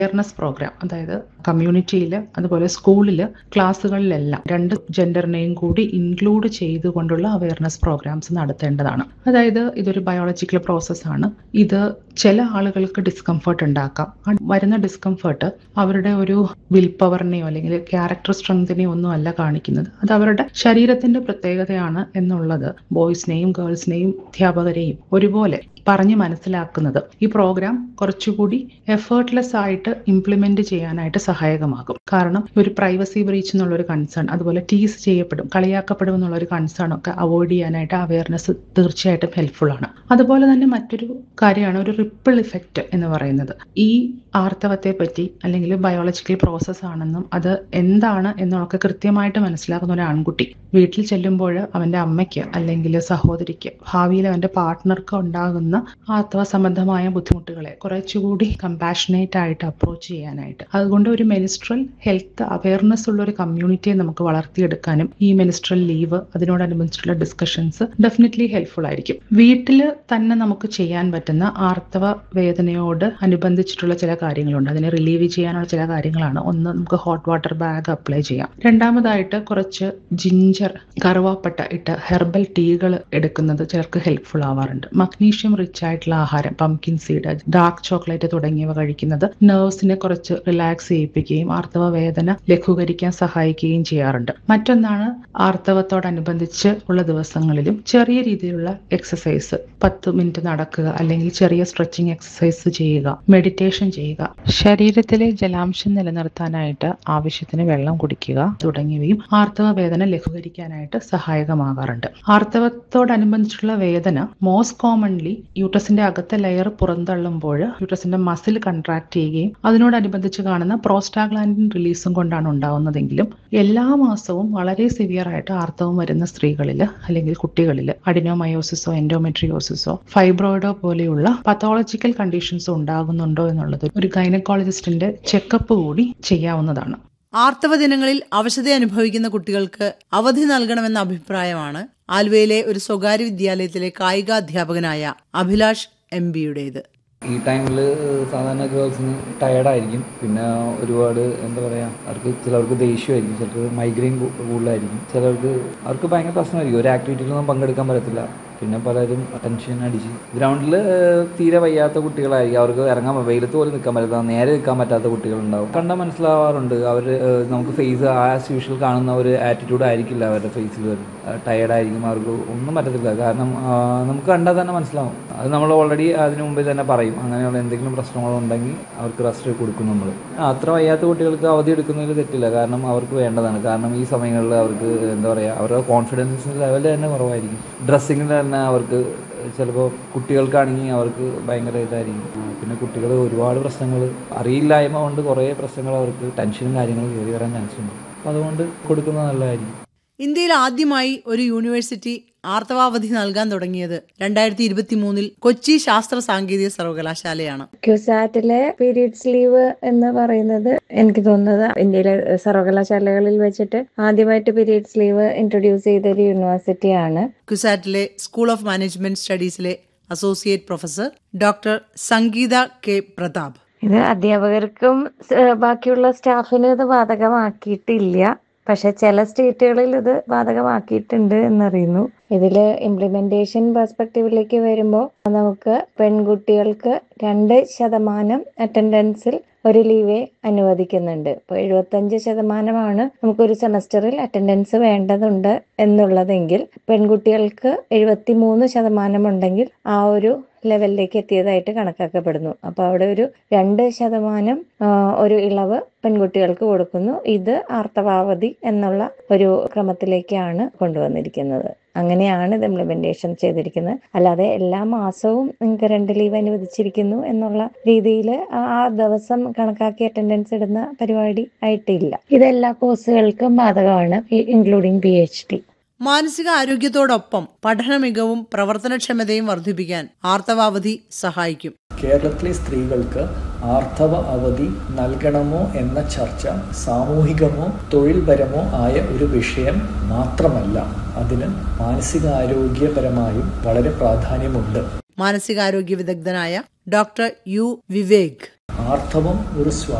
Awareness programme, അതായത് കമ്മ്യൂണിറ്റിയിൽ അതുപോലെ സ്കൂളിൽ ക്ലാസ്സുകളിലെല്ലാം 2 ജെൻഡറിനെയും കൂടി ഇൻക്ലൂഡ് ചെയ്തുകൊണ്ടുള്ള അവയർനെസ് പ്രോഗ്രാംസ് നടത്തേണ്ടതാണ്. അതായത് ഇതൊരു ബയോളജിക്കൽ പ്രോസസ്സാണ്. ഇത് ചില ആളുകൾക്ക് ഡിസ്കംഫർട്ട് ഉണ്ടാക്കാം. വരുന്ന ഡിസ്കംഫർട്ട് അവരുടെ ഒരു വിൽ പവറിനെയോ അല്ലെങ്കിൽ ക്യാരക്ടർ സ്ട്രെങ്തിനെയോ ഒന്നും അല്ല കാണിക്കുന്നത്. അത് അവരുടെ ശരീരത്തിന്റെ പ്രത്യേകതയാണ് എന്നുള്ളത് ബോയ്സിനെയും ഗേൾസിനെയും അധ്യാപകരെയും ഒരുപോലെ പറഞ്ഞ് മനസ്സിലാക്കുന്നത് ഈ പ്രോഗ്രാം കുറച്ചുകൂടി എഫേർട്ട്ലെസ് ആയിട്ട് ഇംപ്ലിമെന്റ് ചെയ്യാനായിട്ട് സഹായകമാകും. കാരണം ഒരു പ്രൈവസി ബ്രീച്ച് എന്നുള്ളൊരു കൺസേൺ, അതുപോലെ ടീസ് ചെയ്യപ്പെടും, കളിയാക്കപ്പെടും എന്നുള്ളൊരു കൺസേൺ ഒക്കെ അവോയ്ഡ് ചെയ്യാനായിട്ട് അവയർനെസ് തീർച്ചയായിട്ടും ഹെൽപ്ഫുൾ ആണ്. അതുപോലെ തന്നെ മറ്റൊരു കാര്യമാണ് ഒരു റിപ്പിൾ ഇഫക്റ്റ് എന്ന് പറയുന്നത്. ഈ ആർത്തവത്തെ പറ്റി അല്ലെങ്കിൽ ബയോളജിക്കൽ പ്രോസസ് ആണെന്നും അത് എന്താണ് എന്നൊക്കെ കൃത്യമായിട്ട് മനസ്സിലാക്കുന്ന ഒരു ആൺകുട്ടി വീട്ടിൽ ചെല്ലുമ്പോൾ അവന്റെ അമ്മയ്ക്ക് അല്ലെങ്കിൽ സഹോദരിക്ക് ഭാവിയിൽ അവന്റെ പാർട്ട്ണർക്ക് ഉണ്ടാകുന്ന ആർത്തവ സംബന്ധമായ ബുദ്ധിമുട്ടുകളെ കുറച്ചുകൂടി കമ്പാഷനേറ്റ് ആയിട്ട് അപ്രോച്ച് ചെയ്യാനായിട്ട്, അതുകൊണ്ട് ഒരു മെനിസ്ട്രൽ ഹെൽത്ത് അവയർനെസ് ഉള്ള ഒരു കമ്മ്യൂണിറ്റിയെ നമുക്ക് വളർത്തിയെടുക്കാനും ഈ menstrual leave അതിനോടനുബന്ധിച്ചുള്ള discussions definitely helpful ആയിരിക്കും. വീട്ടിൽ തന്നെ നമുക്ക് ചെയ്യാൻ പറ്റുന്ന ആർത്തവ വേദനയോട് അനുബന്ധിച്ചിട്ടുള്ള ചില കാര്യങ്ങളുണ്ട്. അതിനെ റിലീവ് ചെയ്യാനുള്ള ചില കാര്യങ്ങളാണ്. ഒന്ന്, നമുക്ക് ഹോട്ട് വാട്ടർ ബാഗ് അപ്ലൈ ചെയ്യാം. രണ്ടാമതായിട്ട് കുറച്ച് ജിഞ്ചർ, കറുവാപ്പട്ട ഇട്ട് ഹെർബൽ ടീകൾ എടുക്കുന്നത് ചിലർക്ക് ഹെൽപ്ഫുൾ ആവാറുണ്ട്. മഗ്നീഷ്യം റിച്ച് ആയിട്ടുള്ള ആഹാരം, പംകിൻ സീഡ്, ഡാർക്ക് ചോക്ലേറ്റ് തുടങ്ങിയവ കഴിക്കുന്നത് നെർവ്സിനെ കുറച്ച് റിലാക്സ് ചെയ്യിപ്പിക്കുകയും ആർത്തവ വേദന ലഘൂകരിക്കാൻ സഹായിക്കുകയും ചെയ്യാറുണ്ട്. മറ്റൊന്നാണ് ആർത്തവത്തോടനുബന്ധിച്ച് ഉള്ള ദിവസങ്ങളിലും ചെറിയ രീതിയിലുള്ള എക്സസൈസ്, 10 മിനിറ്റ് നടക്കുക അല്ലെങ്കിൽ ചെറിയ സ്ട്രെച്ചിങ് എക്സസൈസ് ചെയ്യുക, മെഡിറ്റേഷൻ ചെയ്യുക, ശരീരത്തിലെ ജലാംശം നിലനിർത്താനായിട്ട് ആവശ്യത്തിന് വെള്ളം കുടിക്കുക തുടങ്ങിയവയും ആർത്തവ വേദന ലഘൂകരിക്കാനായിട്ട് സഹായകമാകാറുണ്ട്. ആർത്തവത്തോടനുബന്ധിച്ചുള്ള വേദന മോസ്റ്റ് കോമൺലി യൂട്രസിന്റെ അകത്തെ ലെയർ പുറന്തള്ളുമ്പോൾ യൂട്രസിന്റെ മസിൽ കൺട്രാക്ട് ചെയ്യുകയും അതിനോടനുബന്ധിച്ച് കാണുന്ന പ്രോസ്റ്റാഗ്ലാൻഡിൻ റിലീസും കൊണ്ടാണ് ഉണ്ടാവുന്നതെങ്കിലും എല്ലാ മാസവും വളരെ സിവിയർ ആയിട്ട് ആർത്തവം വരുന്ന സ്ത്രീകളിൽ അല്ലെങ്കിൽ കുട്ടികളിൽ അഡിനോമയോസിസോ എൻഡോമെട്രിയോസിസോ ഫൈബ്രോയിഡോ പോലെയുള്ള പത്തോളജിക്കൽ കണ്ടീഷൻസ് ഉണ്ടാകുന്നുണ്ടോ എന്നുള്ളത് ഒരു ഗൈനക്കോളജിസ്റ്റിന്റെ ചെക്കപ്പ് കൂടി ചെയ്യാവുന്നതാണ്. ആർത്തവ ദിനങ്ങളിൽ അവശത അനുഭവിക്കുന്ന കുട്ടികൾക്ക് അവധി നൽകണമെന്ന അഭിപ്രായമാണ് ആലുവയിലെ ഒരു സ്വകാര്യ വിദ്യാലയത്തിലെ കായികാധ്യാപകനായ അഭിലാഷ് MBയുടേത്. ഈ ടൈമിൽ സാധാരണ ഗേൾസിന് ടയർഡായിരിക്കും. പിന്നെ ഒരുപാട് ചിലർക്ക് ദേഷ്യമായിരിക്കും, ചിലർക്ക് മൈഗ്രെയിൻ കൂടുതലായിരിക്കും, അവർക്ക് ഭയങ്കര പ്രശ്നമായിരിക്കും. ഒരു ആക്ടിവിറ്റിയിലൊന്നും പങ്കെടുക്കാൻ പറ്റത്തില്ല. പിന്നെ പലരും ടെൻഷൻ അടിച്ച് ഗ്രൗണ്ടിൽ തീരെ വയ്യാത്ത കുട്ടികളായിരിക്കും. അവർക്ക് ഇറങ്ങാൻ വെയിലത്ത് പോലും നിൽക്കാൻ പറ്റാത്ത, നേരെ നിൽക്കാൻ പറ്റാത്ത കുട്ടികളുണ്ടാവും. കണ്ടാൽ മനസ്സിലാവാറുണ്ട്. അവർ നമുക്ക് ഫേസ് ആസ് യൂഷ്വൽ കാണുന്ന ഒരു ആറ്റിറ്റ്യൂഡ് ആയിരിക്കില്ല അവരുടെ ഫേസിൽ. ടയേർഡായിരിക്കും, അവർക്ക് ഒന്നും പറ്റത്തില്ല. കാരണം നമുക്ക് കണ്ടാൽ തന്നെ മനസ്സിലാവും. അത് നമ്മൾ ഓൾറെഡി അതിന് മുമ്പേ തന്നെ പറയും. അങ്ങനെയുള്ള എന്തെങ്കിലും പ്രശ്നങ്ങളുണ്ടെങ്കിൽ അവർക്ക് റെസ്റ്റ് കൊടുക്കും നമ്മൾ. അത്ര വയ്യാത്ത കുട്ടികൾക്ക് അവധി എടുക്കുന്നതിൽ തെറ്റില്ല. കാരണം അവർക്ക് വേണ്ടതാണ്. കാരണം ഈ സമയങ്ങളിൽ അവർക്ക് അവരുടെ കോൺഫിഡൻസ് ലെവൽ തന്നെ കുറവായിരിക്കും. ഡ്രസ്സിങ്ങിൽ തന്നെ അവർക്ക് ചിലപ്പോൾ കുട്ടികൾക്കാണെങ്കിൽ അവർക്ക് ഭയങ്കര ഇതായിരിക്കും. പിന്നെ കുട്ടികൾ ഒരുപാട് പ്രശ്നങ്ങൾ, അറിയില്ലായ്മ കൊണ്ട് കുറേ പ്രശ്നങ്ങൾ, അവർക്ക് ടെൻഷനും കാര്യങ്ങളും കയറി വരാൻ ചാൻസ് ഉണ്ട്. അതുകൊണ്ട് കൊടുക്കുന്നത് നല്ലതായിരിക്കും. ഇന്ത്യയിൽ ആദ്യമായി ഒരു യൂണിവേഴ്സിറ്റി ആർത്തവാവധി നൽകാൻ തുടങ്ങിയത് 2023 കൊച്ചി ശാസ്ത്ര സാങ്കേതിക സർവകലാശാലയാണ്. ക്യുസാറ്റിലെ പീരീഡ്സ് ലീവ് എന്ന് പറയുന്നത് എനിക്ക് തോന്നുന്നത് ഇന്ത്യയിലെ സർവകലാശാലകളിൽ വെച്ചിട്ട് ആദ്യമായിട്ട് പീരീഡ്സ് ലീവ് ഇൻട്രൊഡ്യൂസ് ചെയ്തൊരു യൂണിവേഴ്സിറ്റിയാണ്. ക്യുസാറ്റിലെ school of management സ്റ്റഡീസിലെ associate professor doctor Sangeetha K Pratap. ഇത് അധ്യാപകർക്കും ബാക്കിയുള്ള സ്റ്റാഫിനും ഇത് ബാധകമാക്കിയിട്ടില്ല. പക്ഷെ ചില സ്റ്റേറ്റുകളിൽ ഇത് ബാധകമാക്കിയിട്ടുണ്ട് എന്നറിയുന്നു. ഇതില് ഇംപ്ലിമെന്റേഷൻ പെർസ്പെക്റ്റീവിലേക്ക് വരുമ്പോൾ നമുക്ക് പെൺകുട്ടികൾക്ക് 2% അറ്റൻഡൻസിൽ ഒരു ലീവേ അനുവദിക്കുന്നുണ്ട്. ഇപ്പോൾ 75% നമുക്കൊരു സെമസ്റ്ററിൽ അറ്റൻഡൻസ് വേണ്ടതുണ്ട് എന്നുള്ളതെങ്കിൽ പെൺകുട്ടികൾക്ക് 73% ഉണ്ടെങ്കിൽ ആ ഒരു ലെവലിലേക്ക് എത്തിയതായിട്ട് കണക്കാക്കപ്പെടുന്നു. അപ്പോൾ അവിടെ ഒരു 2% ഒരു ഇളവ് പെൺകുട്ടികൾക്ക് കൊടുക്കുന്നു. ഇത് ആർത്തവാവധി എന്നുള്ള ഒരു ക്രമത്തിലേക്കാണ് കൊണ്ടുവന്നിരിക്കുന്നത്. അങ്ങനെയാണ് ഇത് ഇംപ്ലിമെന്റേഷൻ ചെയ്തിരിക്കുന്നത്. അല്ലാതെ എല്ലാ മാസവും നിങ്ങൾക്ക് 2 ലീവ് അനുവദിച്ചിരിക്കുന്നു എന്നുള്ള രീതിയിൽ ആ ദിവസം കണക്കാക്കി അറ്റൻഡൻസ് ഇടുന്ന പരിപാടി ആയിട്ടില്ല. ഇത് എല്ലാ കോഴ്സുകൾക്കും ബാധകമാണ്, ഇൻക്ലൂഡിംഗ് PhD. മാനസിക ആരോഗ്യത്തോടൊപ്പം പഠന മികവും പ്രവർത്തനക്ഷമതയും വർദ്ധിപ്പിക്കാൻ ആർത്തവാവധി സഹായിക്കും. കേരളത്തിലെ സ്ത്രീകൾക്ക് ആർത്തവ അവധി നൽകണമോ എന്ന ചർച്ച സാമൂഹികമോ തൊഴിൽപരമോ ആയ ഒരു വിഷയം മാത്രമല്ല, അതിന് മാനസികാരോഗ്യപരമായും വളരെ പ്രാധാന്യമുണ്ട്. മാനസികാരോഗ്യ വിദഗ്ധനായ ഡോക്ടർ യു വിവേക്. ആർത്തവം ഒരു